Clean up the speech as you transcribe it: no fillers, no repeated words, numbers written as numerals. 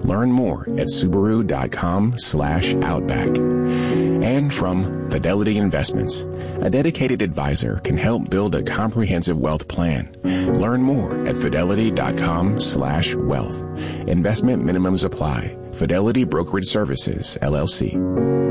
Learn more at Subaru.com/Outback. And from Fidelity Investments, a dedicated advisor can help build a comprehensive wealth plan. Learn more at Fidelity.com/wealth. Investment minimums apply. Fidelity Brokerage Services, LLC.